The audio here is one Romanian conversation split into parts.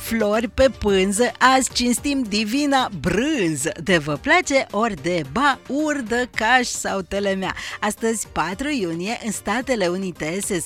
flori pe pânză, azi cinstim divina brânză. De vă place ori de urdă, caș sau telemea. Astăzi, 4 iunie, în Statele Unite se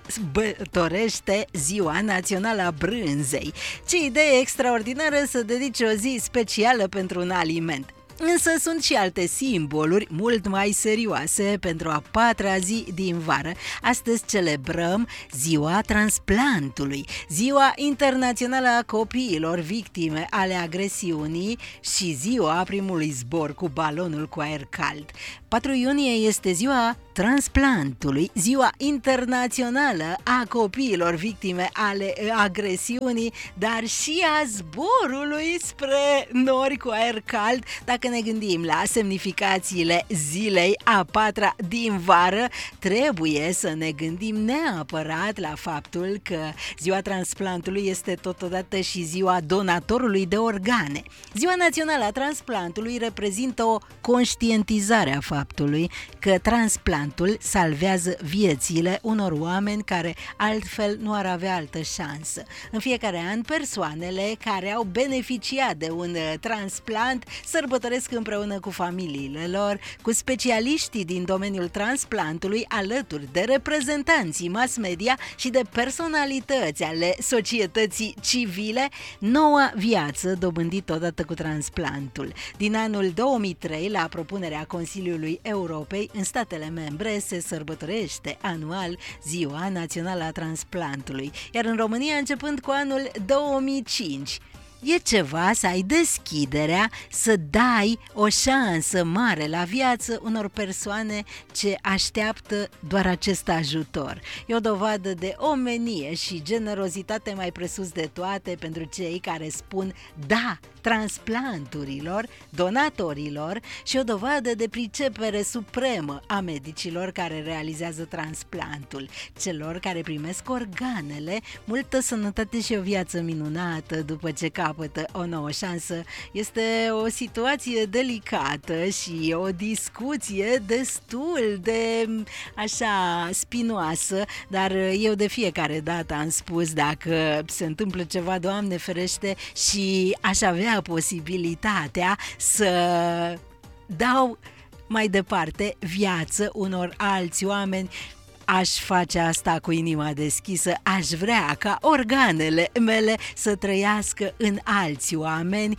sărbătorește Ziua Națională a Brânzei. Ce idee extraordinară să dedice o zi specială pentru un aliment! Însă sunt și alte simboluri mult mai serioase pentru a 4-a zi din vară. Astăzi celebrăm Ziua Transplantului, Ziua Internațională a Copiilor Victime ale Agresiunii și Ziua Primului Zbor cu balonul cu aer cald. 4 iunie este Ziua Transplantului, Ziua Internațională a Copiilor Victime ale Agresiunii, dar și a zborului spre nori cu aer cald. Dacă ne gândim la semnificațiile zilei a 4-a din vară, trebuie să ne gândim neapărat la faptul că Ziua Transplantului este totodată și Ziua Donatorului de organe. Ziua Națională a Transplantului reprezintă o conștientizare a faptului că transplantul salvează viețile unor oameni care altfel nu ar avea altă șansă. În fiecare an, persoanele care au beneficiat de un transplant sărbătoresc împreună cu familiile lor, cu specialiștii din domeniul transplantului, alături de reprezentanții mass media și de personalități ale societății civile, noua viață dobândită odată cu transplantul. Din anul 2003, la propunerea Consiliului Europei, în statele membre se sărbătorește anual Ziua Națională a Transplantului, iar în România începând cu anul 2005. E ceva să ai deschiderea să dai o șansă mare la viață unor persoane ce așteaptă doar acest ajutor. E o dovadă de omenie și generozitate mai presus de toate pentru cei care spun da transplanturilor, donatorilor, și o dovadă de pricepere supremă a medicilor care realizează transplantul, celor care primesc organele, multă sănătate și o viață minunată după ce capătă o nouă șansă. Este o situație delicată și o discuție destul de așa spinoasă, dar eu de fiecare dată am spus, dacă se întâmplă ceva, Doamne ferește, și aș avea posibilitatea să dau mai departe viață unor alți oameni, aș face asta cu inima deschisă, aș vrea ca organele mele să trăiască în alți oameni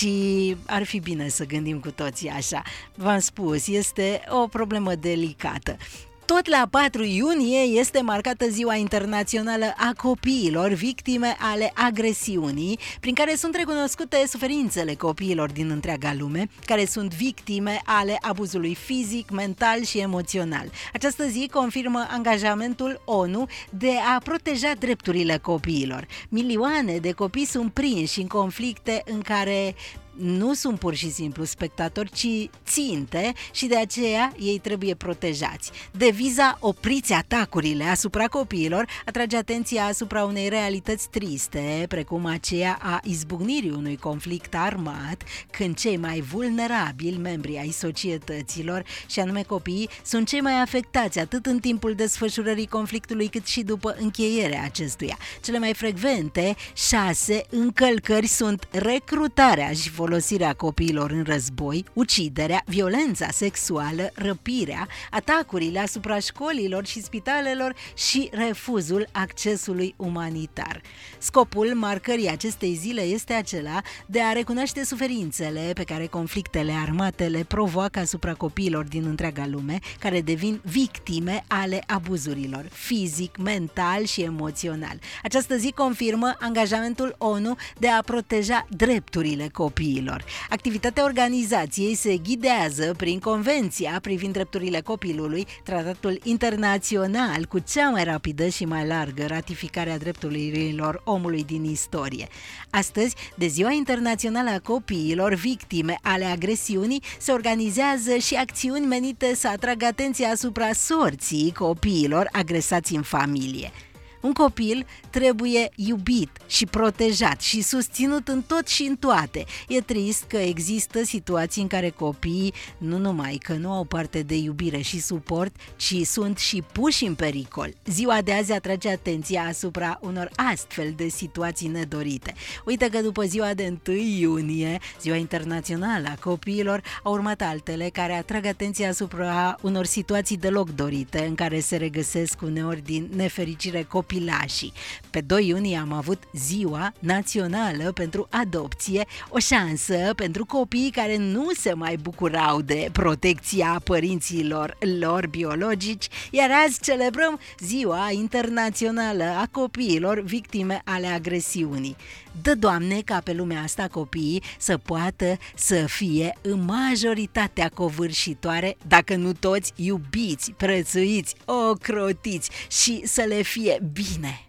și ar fi bine să gândim cu toții așa. V-am spus, este o problemă delicată. Tot la 4 iunie este marcată Ziua Internațională a Copiilor Victime ale Agresiunii, prin care sunt recunoscute suferințele copiilor din întreaga lume, care sunt victime ale abuzului fizic, mental și emoțional. Această zi confirmă angajamentul ONU de a proteja drepturile copiilor. Milioane de copii sunt prinși în conflicte în care nu sunt pur și simplu spectatori, ci ținte, și de aceea ei trebuie protejați. Deviza "Opriți atacurile asupra copiilor" atrage atenția asupra unei realități triste, precum aceea a izbucnirii unui conflict armat, când cei mai vulnerabili membri ai societăților, și anume copiii, sunt cei mai afectați atât în timpul desfășurării conflictului cât și după încheierea acestuia. Cele mai frecvente 6 încălcări sunt recrutarea și folosirea copiilor în război, uciderea, violența sexuală, răpirea, atacurile asupra școlilor și spitalelor și refuzul accesului umanitar. Scopul marcării acestei zile este acela de a recunoaște suferințele pe care conflictele armate le provoacă asupra copiilor din întreaga lume, care devin victime ale abuzurilor fizic, mental și emoțional. Această zi confirmă angajamentul ONU de a proteja drepturile copiilor. Activitatea organizației se ghidează prin Convenția privind drepturile copilului, tratatul internațional cu cea mai rapidă și mai largă ratificare a drepturilor omului din istorie. Astăzi, de Ziua Internațională a Copiilor Victime ale Agresiunii, se organizează și acțiuni menite să atragă atenția asupra sorții copiilor agresați în familie. Un copil trebuie iubit și protejat și susținut în tot și în toate. E trist că există situații în care copiii nu numai că nu au parte de iubire și suport, ci sunt și puși în pericol. Ziua de azi atrage atenția asupra unor astfel de situații nedorite. Uite că după ziua de 1 iunie, Ziua Internațională a Copiilor, au urmat altele care atrag atenția asupra unor situații deloc dorite, în care se regăsesc uneori din nefericire copilașii. Pe 2 iunie am avut Ziua Națională pentru Adopție, o șansă pentru copiii care nu se mai bucurau de protecția părinților lor biologici, iar azi celebrăm Ziua Internațională a Copiilor victime ale agresiunii. Dă, Doamne, ca pe lumea asta copiii să poată să fie în majoritatea covârșitoare, dacă nu toți, iubiți, prețuiți, ocrotiți și să le fie bine.